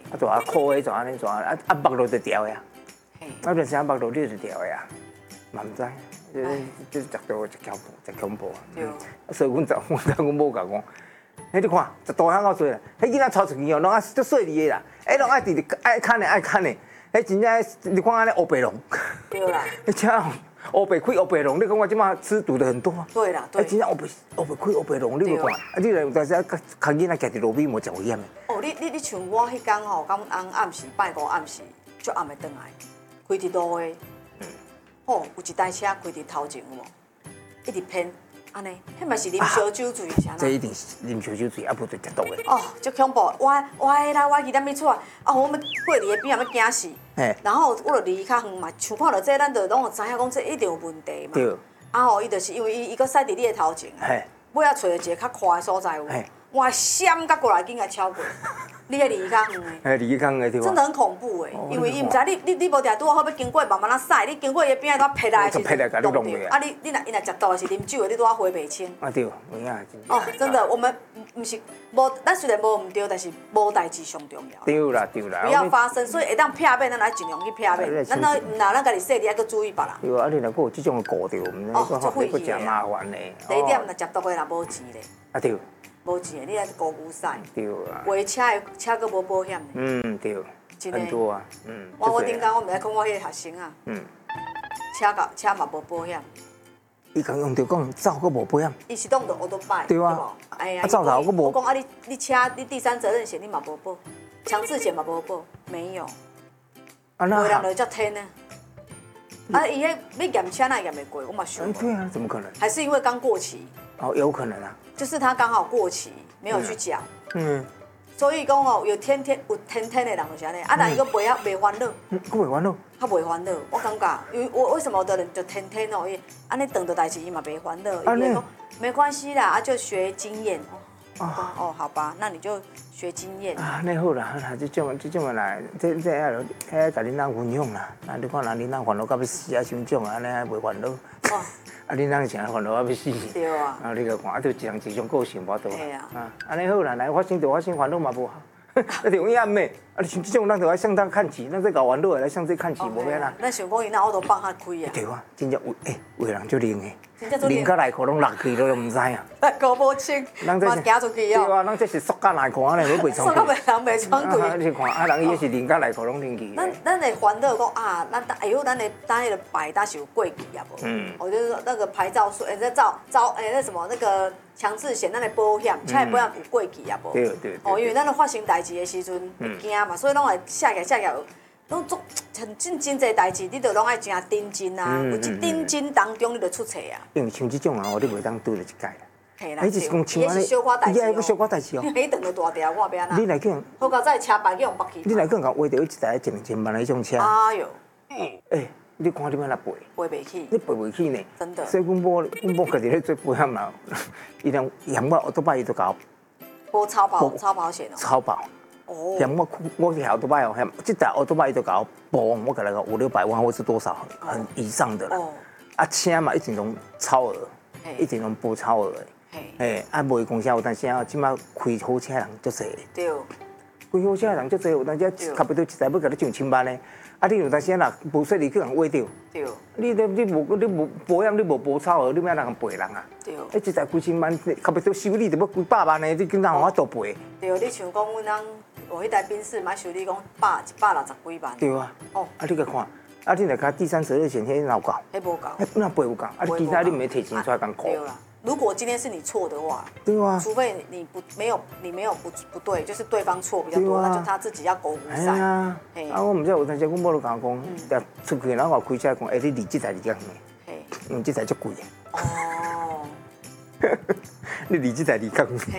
啊，就啊裤诶，就安尼就啊目路就掉呀，啊，变成目路你就掉呀，嘛唔知，这食到食恐怖，所以阮某甲讲，你看食大汉够多啦，迄囡仔带出去哦，拢啊足细腻的啦，拢爱直直爱看的，迄真正你看安尼乌白龙， 对啦， 你听乌白开乌白龙，你看我即马吃毒的很多啊。 对啦，对。 真正乌白开乌白龙，你无看？啊，你来有当时啊，看囡仔徛伫路边无食危险的。 哦，你像我迄天吼，甲阮翁暗时拜五暗时，足暗的转来，开伫路的，哦，有一台车开伫头前有无？一直偏安尼，迄嘛是啉烧酒醉是安这一定是啉烧酒醉，啊，无就食毒的。 哦，足恐怖！我的啦，我去踮咧厝啊，我们过伫个边啊要惊死。然后我就离较远嘛，想看到这，咱就拢会知影讲这一定有问题嘛。 对。 伊就是因为伊个驶伫你的头前，尾仔找一个较宽的所在有。哇，闪甲过来，竟然超过，你迄离较远的。 离较远的对吧？ 真的很恐怖诶，因为伊毋知你无定拄好要经过，慢慢啊驶，你经过伊边仔拄撇来的时候弄着，啊你若食毒的是啉酒的，你拄好回袂清。 啊对，有影真。 哦，真的，我们毋是无，咱虽然无毋对，但是无代志上重要。 对啦。 不要发生，所以会当撇免，咱来尽量去撇免。咱若毋咱家己说，你还阁注意别人。 对啊，你若阁有即种顾着， 足费佫真麻烦嘞。 第一点，若食毒的人无钱咧。 啊对。 无钱，你还是高牛赛。 对啊。 卖车阁无保险呢。对。很多啊。 我顶工我毋知讲我迄个学生啊。车嘛无保险。 伊讲用着讲走阁无保险。 伊是当着乌托拜。 对啊。 哎呀， 走头阁无。 我讲啊，你车你第三责任险你嘛无保，强制险嘛无保，没有。有人就叫天呢。伊迄要验车哪验袂过？我嘛想过。 对啊，怎么可能？ 还是因为刚过期。 哦，有可能啊。 就是他刚好过期，没有去缴。所以讲哦，有天天的人就是安尼，但伊个袂烦恼。 佫袂烦恼。 他袂烦恼，我感觉，因为我为什么有的人就天天哦，伊安尼等的代志伊嘛袂烦恼，伊讲没关系啦，就学经验。哦，好吧，那你就学经验。 啊，那好啦，这种的啦，这要甲恁人分享啦。啊，你看人恁人烦恼到要死啊，像种安尼袂烦恼。啊，恁人成日烦恼到要死。 对啊。 啊，你个看，啊，就一人一种个性无多。 系啊。 啊，安尼好啦，来发生就发生，烦恼嘛无好。那就样咩？啊，像这种咱就要向他看齐，咱再搞烦恼来向这看齐，无免啦。 咱想讲伊那我都放较开啊。 对啊，真正有人就灵的。连个内裤拢落去都唔知啊！ 内裤无穿，嘛行出去哦。 对啊，咱这是塑胶内裤安尼，你袂穿。 塑胶人袂穿过。 你看，人伊是连个内裤拢拎去。 咱会烦恼讲啊，咱咱那个牌单是有过期啊无？我就是说那个牌照税，那什么那个强制险，咱的保险，车的保险有过期啊无？ 对。 因为咱咧发生代志的时阵会惊嘛，所以拢会写起来。拢做真侪代志，你着拢爱真认真啊！有一认真当中，你着出错啊。 因为像这种啊，你袂当对了一届啦。 嘿啦， 就是讲像安尼， 伊还佫小可代志哦。 伊等着大条，我要安那？ 你来讲， 好到再车牌去用北去。 你来讲，甲画到一台12000万的迄种车。 哎哟。 你看你要来背？ 背袂起。 你背袂起呢？ 真的。 所以阮某家己咧做保险嘛，伊连嫌我奥多巴伊都搞。 保超保险哦。 超保。 哦。 嫌我是奥多巴哦，嫌这台奥多巴伊都搞保，我给那个500-600万或是多少很以上的啦。哦。啊，车嘛一定拢超额，一定拢保超额的。嘿。啊，无公司有当时啊，即马开好车人足侪。对。开好车人足侪，有当时差不多一台要甲你上千万的。啊，你有当时若无说你去人画掉。对。你无保险，你无保超额，你要人赔人啊？对。一台几千万，差不多修理就要几百万的，你跟人有法度赔？对， 你像讲阮人。我迄台宾士买修理讲160几万。 对啊。哦。啊，你去看，啊，你来看第三责任险，迄哪有够？迄无够。 那赔有够，啊，其他你唔免提钱出来讲扣。 对啦。如果今天是你错的话， 对啊。 除非你没有不对，就是对方错比较多，那就他自己要狗不赛。 啊。啊，我唔知有当时阮某就甲我讲，出去然后开车讲，你离这台离较远，因为这台足贵的。哦。你离这台离较远。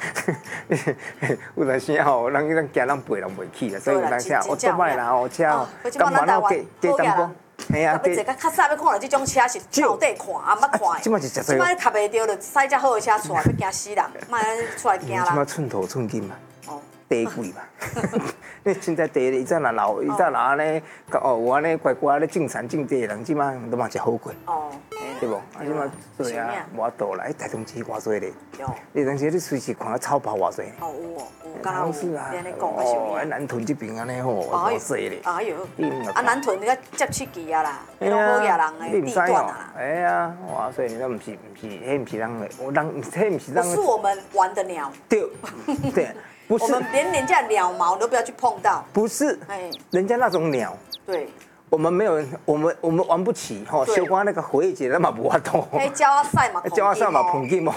有当时吼，人惊人赔人袂起啊，所以有当时我多摆啦吼车吼，感觉咱加淡薄。系啊， 要坐较较早要看到这种车是到底看啊，捌看的。 即摆是实在。 即摆读袂着，就驶遮好的车出来，要惊死人，莫出来惊人。 即摆寸土寸金嘛，地贵嘛。你凊彩地咧，伊早若安尼，有安尼乖乖咧种田种地的人，即摆都嘛是好过。哦， 对不？啊，即嘛对啊，无倒啦，台中市偌济咧。你当时你随时看到草包偌济。 哦有，敢若有。 是啊。 你安尼讲，我想哦，南屯这边安尼吼，偌济咧。 哎呦，啊南屯你个接七期啊啦，迄种好野人的地段啊。 哎呀，哇，所以你都唔是，迄唔是人的，迄唔是人。 不是我们玩的鸟。 对，对，不是。 我们连人家鸟毛都不要去碰到。 不是。哎，人家那种鸟。对。我们没有，我们玩不起吼，小可那个活跃节那么无法度。 迄鸟仔赛嘛， 鸟仔赛嘛碰见嘛。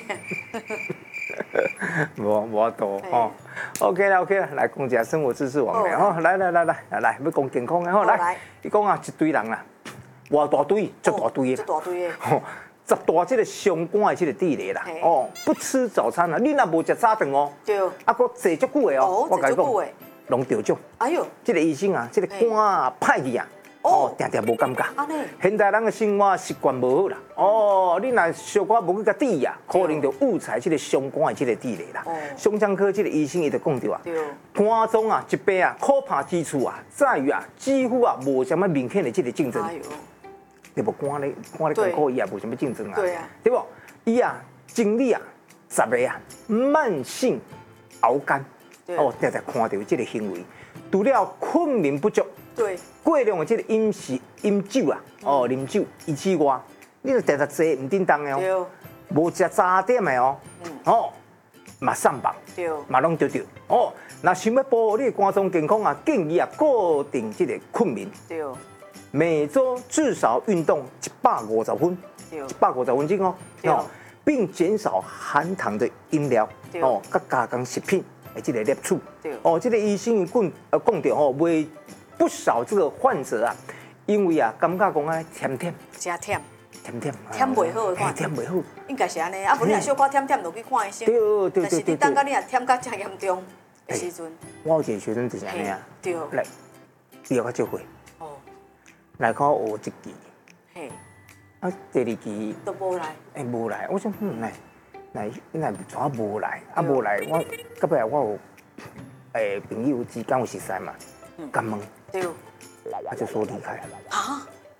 无法度吼。OK 啦，来讲一下生活知识网的吼，来，要讲健康的吼，来，伊讲啊，一堆人啦，偌大堆，足大堆的。 大堆的。 吼，十大这个相关的这个地雷啦，哦，不吃早餐啦，你若无食早顿哦，对，啊，搁坐足久的哦，我甲你讲。拢着种，哎呦，这个医生啊，这个肝啊歹去啊，哦，定定无感觉。现代人的生活习惯无好啦，哦，你若小可无去甲注意啊，可能就误踩这个相关的这个地雷啦。胸腔科这个医生伊就讲着啊，肝脏啊疾病啊可怕之处啊，在于啊几乎啊无什么明显的这个竞争。对不？肝咧健康伊也无什么竞争啊，对不？伊啊经历啊10个啊慢性熬肝。哦，常常看到这个行为，除了困眠不足，对，过量的这个饮酒啊，哦，啉酒以之外，你就常常坐唔叮当的哦，无食早点的哦，哦，嘛上榜，对，嘛拢着哦。那想要保护你的肝脏健康啊，建议啊固定这个困眠，对，每周至少运动150分，对，150分钟哦，哦，并减少含糖的饮料，哦，甲加工食品。这个摄取，哦，这个医生讲到吼，为不少这个患者啊，因为啊，感觉讲啊，甜， 真甜， 甜袂好， 甜袂好， 应该是安尼，啊，不然小可甜落去看医生。对，但是你等到你若甜到真严重的时阵， 我有一个学生就是安尼啊，来，比较少会，哦，来考学一期，嘿，啊，第2期都无来， 无来，我想来。那怎无来？啊无来，我到尾我有朋友之间有熟悉嘛，敢问，对，他就说离开了。啊？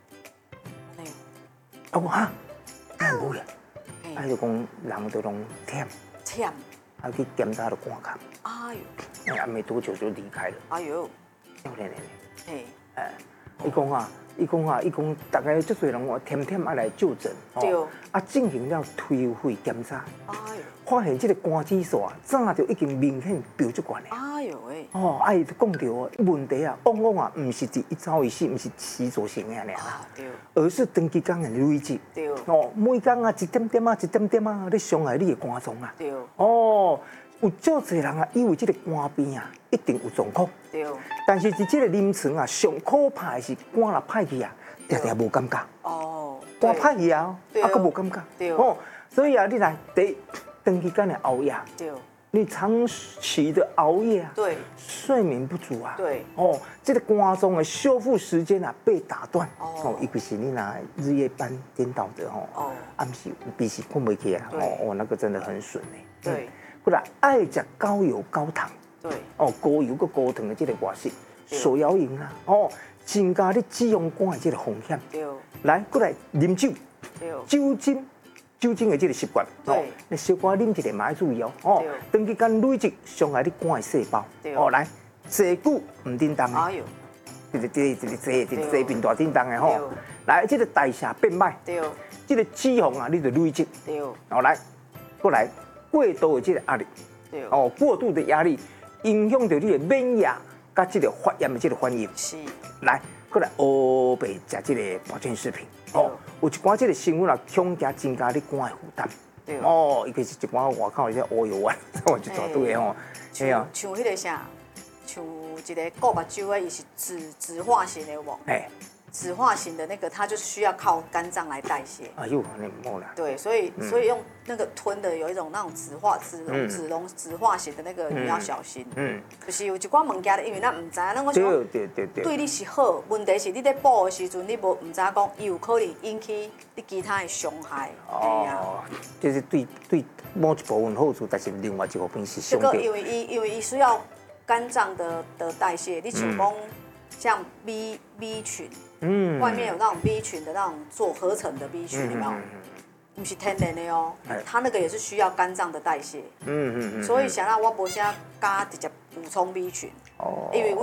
我哈，无呀，啊就讲人都拢忝，啊去检查就肝癌。哎呦，没多久就离开了。哎呦，嘿，伊讲，大概足侪人天爱来就诊，哦，啊进行了推肺检查，发现这个肝指数啊，早就已经明显飙足悬了。哎呦喂！哦，啊伊就讲到问题啊，往往啊，唔是一朝一夕，唔是持续性的啦，而是长期间的累积。对，哦，每天啊一点点啊，咧伤害你的肝脏啊。对，哦。有足侪人啊，以为这个肝病啊一定有状况，对。但是伫这个临床啊，上可怕的是肝若歹去啊，常无感觉。哦。肝歹去啊，啊，佫无感觉。对。哦，所以啊，你来长期间的熬夜，对。你长期的熬夜啊，对。睡眠不足啊，对。哦，这个肝脏的修复时间啊被打断。哦。尤其是你若日夜班颠倒的吼，哦，暗时必须困不起啊，哦，那个真的很损哎。对。不然爱食高油高糖，对，哦，高油跟高糖的这个外食，手摇饮啊，哦，增加你脂肪肝的这个风险。对，来，过来啉酒，对，酒精的这个习惯，对，你小可啉一个嘛要注意哦，哦，长期间累积伤害你肝的细胞，哦，来，坐久唔叮当的，哎呦，一个坐病大叮当的吼，来，这个代谢变慢，对，这个脂肪啊，你就累积，对，然后来，过来。过度的这个压力，哦，过度的压力影响到你的免疫甲这个发炎的这个反应。是，来，过来黑白食这个保健食品，哦，有一寡这个成分啊，恐加增加你肝的负担。哦，尤其是一寡外口的这乌油丸，我就绝对哦。 像迄个啥，像一个顾目睭的，伊是脂化型的，有无？哎。脂化型的那个，它就是需要靠肝脏来代谢。哎呦，你莫啦。对，所以用那个吞的有一种那种脂化型的那个，你要小心。嗯。就是有一寡物件，因为咱唔知，咱我想对你是好，问题是你在补的时阵，你无唔知讲，伊有可能引起你其他的伤害。 哦。就是对某一部分好处，但是另外一部分是伤害。 因为伊需要肝脏的代谢，你像讲像 B 群。 外面有那种 B 群的那种做合成的 B 群，有没有？不是天然的哦，它那个也是需要肝脏的代谢。所以想让我无啥加直接补充 B 群。因为阮